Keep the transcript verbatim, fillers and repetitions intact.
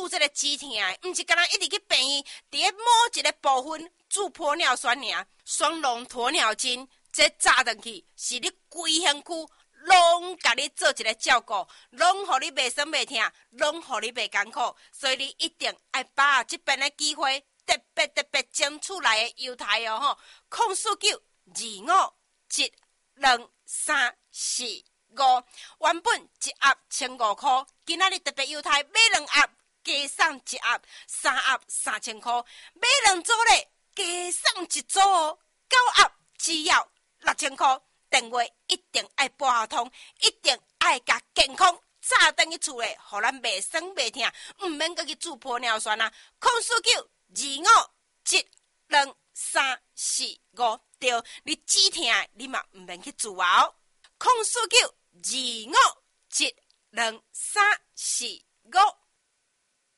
拄这个止痛的，毋是干那一直去病院，伫咧某一个部分注玻尿酸尔，双龙鸵鸟精，这扎进去是你规身躯拢甲你做一个照顾，拢互你袂酸袂痛，拢互你袂艰苦，所以你一定要把握这边的机会，特别特别争取来的优待哦吼！空四九二五一两三四五，原本一盒千五块，今仔日特别优待买两盒加送一盒，三盒三千块，买两组咧加送一组哦，九盒只要六千块。电话一定爱拨合通，一定爱甲健康早登去厝咧，互咱袂酸袂痛，毋免阁去注玻尿酸啊！空四九二五一两三四五，对，你止痛你嘛毋免去注啊哦！空四九二五一两三四五。